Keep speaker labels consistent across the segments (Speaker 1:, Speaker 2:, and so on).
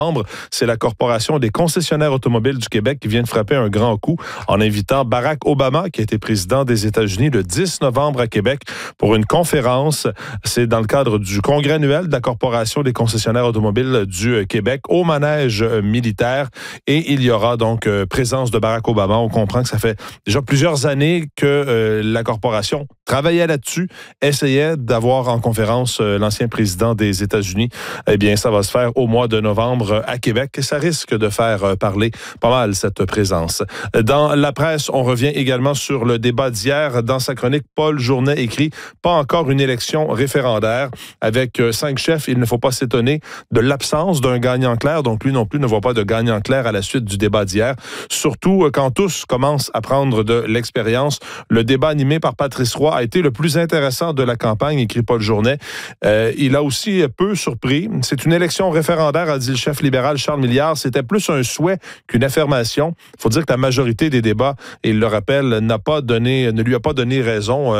Speaker 1: C'est la Corporation des concessionnaires automobiles du Québec qui vient de frapper un grand coup en invitant Barack Obama, qui a été président des États-Unis, le 10 novembre à Québec pour une conférence. C'est dans le cadre du congrès annuel de la Corporation des concessionnaires automobiles du Québec au manège militaire. Et il y aura donc présence de Barack Obama. On comprend que ça fait déjà plusieurs années que la corporation travaillait là-dessus, essayait d'avoir en conférence l'ancien président des États-Unis. Eh bien, ça va se faire au mois de novembre à Québec. Ça risque de faire parler pas mal cette présence. Dans la presse, on revient également sur le débat d'hier. Dans sa chronique, Paul Journet écrit « Pas encore une élection référendaire ». Avec 5 chefs, il ne faut pas s'étonner de l'absence d'un gagnant clair. Donc, lui non plus ne voit pas de gagnant clair à la suite du débat d'hier. Surtout quand tous commencent à prendre de l'expérience. Le débat animé par Patrice Roy a été le plus intéressant de la campagne, écrit Paul Journet. Il a aussi peu surpris. C'est une élection référendaire, a dit le chef libéral Charles Milliard. C'était plus un souhait qu'une affirmation. Il faut dire que la majorité des débats, et il le rappelle, ne lui a pas donné raison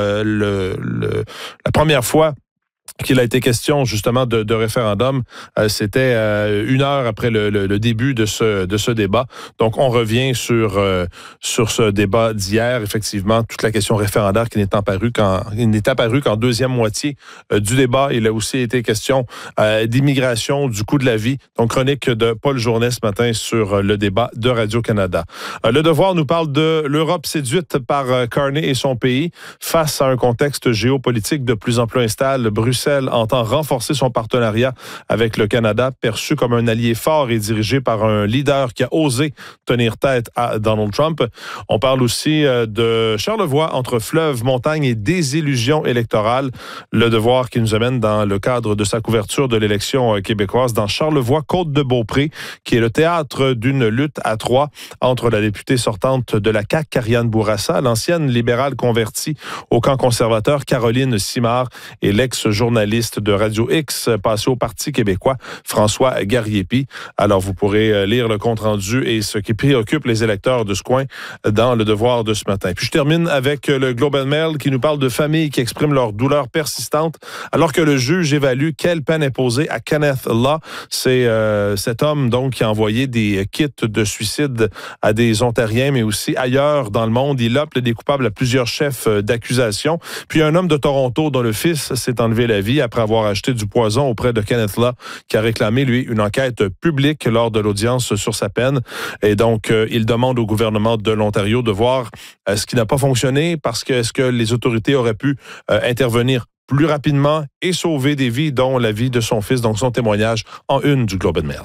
Speaker 1: la première fois qu'il a été question justement de référendum. C'était 1 heure après le début de ce débat. Donc, on revient sur ce débat d'hier. Effectivement, toute la question référendaire qui n'est apparue qu'en deuxième moitié du débat. Il a aussi été question d'immigration, du coût de la vie. Donc, chronique de Paul Journet ce matin sur le débat de Radio-Canada. Le Devoir nous parle de l'Europe séduite par Carney et son pays face à un contexte géopolitique de plus en plus instable. Bruxelles entend renforcer son partenariat avec le Canada, perçu comme un allié fort et dirigé par un leader qui a osé tenir tête à Donald Trump. On parle aussi de Charlevoix, entre fleuve, montagne et désillusion électorale. Le Devoir qui nous amène dans le cadre de sa couverture de l'élection québécoise dans Charlevoix, Côte-de-Beaupré, qui est le théâtre d'une lutte à 3 entre la députée sortante de la CAQ, Karianne Bourassa, l'ancienne libérale convertie au camp conservateur, Caroline Simard, et l'ex-journaliste de Radio X, passé au Parti québécois, François Garriépi. Alors, vous pourrez lire le compte-rendu et ce qui préoccupe les électeurs de ce coin dans le Devoir de ce matin. Puis je termine avec le Globe and Mail qui nous parle de familles qui expriment leur douleur persistante alors que le juge évalue quelle peine imposer à Kenneth Law. C'est cet homme donc qui a envoyé des kits de suicide à des Ontariens, mais aussi ailleurs dans le monde. Il appelle des coupables à plusieurs chefs d'accusation. Puis un homme de Toronto dont le fils s'est enlevé la vie après avoir acheté du poison auprès de Kenneth Law, qui a réclamé, lui, une enquête publique lors de l'audience sur sa peine. Et donc, il demande au gouvernement de l'Ontario de voir ce qui n'a pas fonctionné, parce que est-ce que les autorités auraient pu intervenir plus rapidement et sauver des vies, dont la vie de son fils. Donc, son témoignage en une du Globe and Mail.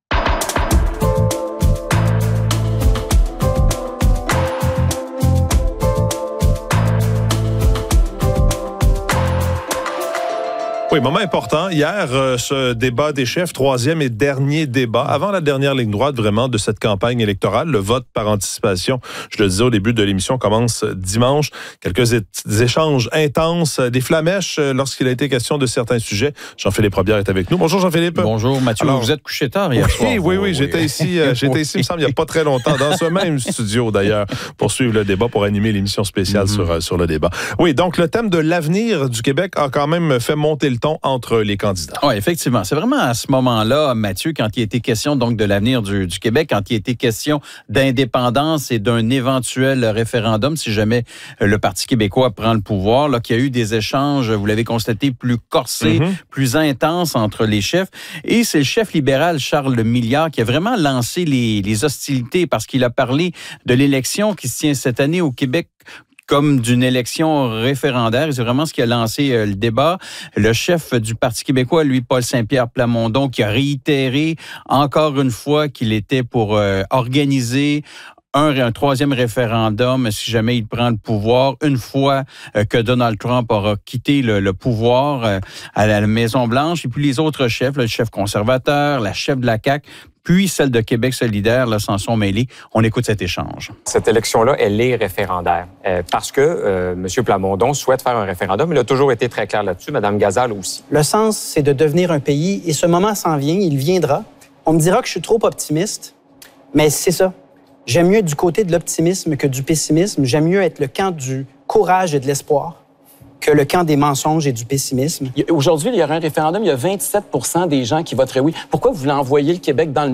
Speaker 1: Oui, moment important. Hier, ce débat des chefs, 3e et dernier débat, avant la dernière ligne droite vraiment de cette campagne électorale. Le vote par anticipation, je le disais au début de l'émission, commence dimanche. Quelques échanges intenses, des flamèches lorsqu'il a été question de certains sujets. Jean-Philippe Robillard est avec nous. Bonjour Jean-Philippe.
Speaker 2: Bonjour Mathieu. Alors, vous êtes couché tard hier soir.
Speaker 1: Oui, j'étais ici, il me semble, il n'y a pas très longtemps, dans ce même studio d'ailleurs, pour suivre le débat, pour animer l'émission spéciale sur le débat. Oui, donc le thème de l'avenir du Québec a quand même fait monter le ton entre les candidats.
Speaker 2: Oui, effectivement. C'est vraiment à ce moment-là, Mathieu, quand il était question donc de l'avenir du Québec, quand il était question d'indépendance et d'un éventuel référendum, si jamais le Parti québécois prend le pouvoir, là, qu'il y a eu des échanges, vous l'avez constaté, plus corsés, plus intenses entre les chefs. Et c'est le chef libéral Charles Milliard qui a vraiment lancé les hostilités parce qu'il a parlé de l'élection qui se tient cette année au Québec comme d'une élection référendaire. C'est vraiment ce qui a lancé le débat. Le chef du Parti québécois, lui, Paul Saint-Pierre Plamondon, qui a réitéré encore une fois qu'il était pour organiser un troisième référendum si jamais il prend le pouvoir, une fois que Donald Trump aura quitté le pouvoir à la Maison-Blanche. Et puis les autres chefs, le chef conservateur, la chef de la CAQ, puis celle de Québec solidaire, là, s'en sont mêlés. On écoute cet échange.
Speaker 3: Cette élection-là, elle est référendaire parce que M. Plamondon souhaite faire un référendum. Il a toujours été très clair là-dessus. Mme Gazal aussi.
Speaker 4: Le sens, c'est de devenir un pays et ce moment s'en vient, il viendra. On me dira que je suis trop optimiste, mais c'est ça. J'aime mieux être du côté de l'optimisme que du pessimisme. J'aime mieux être le camp du courage et de l'espoir. que le camp des mensonges et du pessimisme.
Speaker 5: Aujourd'hui, il y aura un référendum, il y a 27 % des gens qui voteraient oui. Pourquoi vous voulez envoyer le Québec dans le